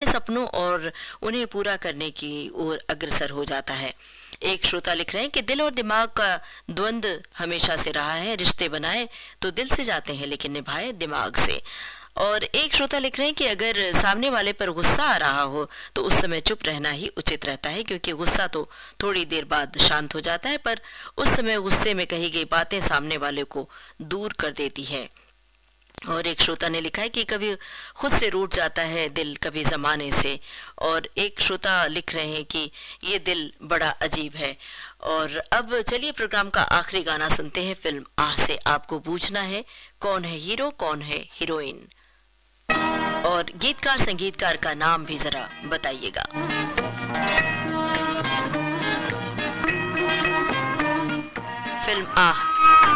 सपनों और उन्हें पूरा करने की ओर अग्रसर हो जाता है। एक श्रोता लिख रहे हैं कि दिल और दिमाग का द्वंद्व हमेशा से रहा है। रिश्ते बनाए तो दिल से जाते हैं लेकिन निभाए दिमाग से। और एक श्रोता लिख रहे हैं कि अगर सामने वाले पर गुस्सा आ रहा हो तो उस समय चुप रहना ही उचित रहता है, क्योंकि गुस्सा तो थोड़ी देर बाद शांत हो जाता है, पर उस समय गुस्से में कही गई बातें सामने वाले को दूर कर देती है। और एक श्रोता ने लिखा है कि कभी खुद से रूठ जाता है दिल, कभी जमाने से। और एक श्रोता लिख रहे हैं कि ये दिल बड़ा अजीब है। और अब चलिए प्रोग्राम का आखिरी गाना सुनते हैं फिल्म आह से। आपको पूछना है कौन है हीरो कौन है हीरोइन, और गीतकार संगीतकार का नाम भी जरा बताइएगा। फिल्म आह।